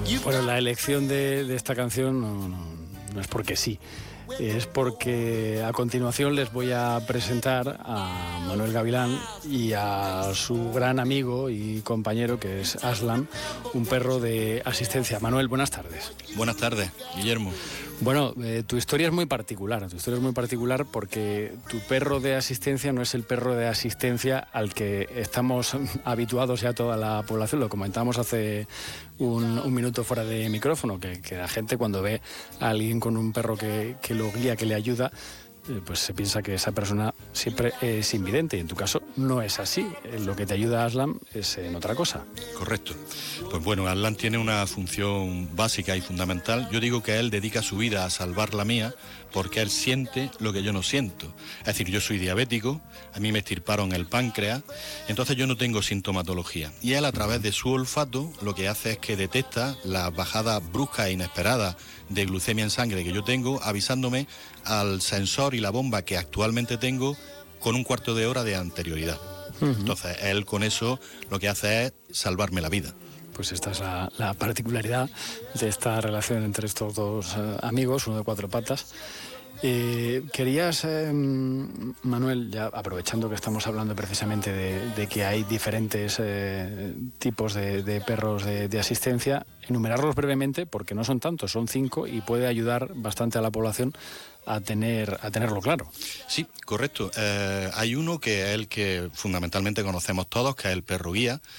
Bueno, la elección de esta canción no es porque sí. Es porque a continuación les voy a presentar a Manuel Gavilán y a su gran amigo y compañero, que es Aslan, un perro de asistencia. Manuel, buenas tardes. Buenas tardes, Guillermo. Bueno, tu historia es muy particular. Tu historia es muy particular porque tu perro de asistencia no es el perro de asistencia al que estamos habituados ya toda la población. Lo comentábamos hace un minuto fuera de micrófono, que la gente cuando ve a alguien con un perro que lo guía, que le ayuda, pues se piensa que esa persona siempre es invidente. Y en tu caso no es así. Lo que te ayuda a Aslan es en otra cosa. Correcto. Pues bueno, Aslan tiene una función básica y fundamental. Yo digo que él dedica su vida a salvar la mía porque él siente lo que yo no siento. Es decir, yo soy diabético, a mí me extirparon el páncreas, entonces yo no tengo sintomatología. Y él, a través de su olfato, lo que hace es que detecta las bajadas bruscas e inesperadas de glucemia en sangre que yo tengo, avisándome al sensor y la bomba que actualmente tengo con un cuarto de hora de anterioridad. Entonces él con eso lo que hace es salvarme la vida. Pues esta es la particularidad de esta relación entre estos dos amigos, uno de cuatro patas. Querías, Manuel, ya aprovechando que estamos hablando precisamente de que hay diferentes tipos de perros de asistencia, enumerarlos brevemente, porque no son tantos, son 5 y puede ayudar bastante a la población a tenerlo claro. Sí, correcto. Hay uno que es el que fundamentalmente conocemos todos, que es el perro guía.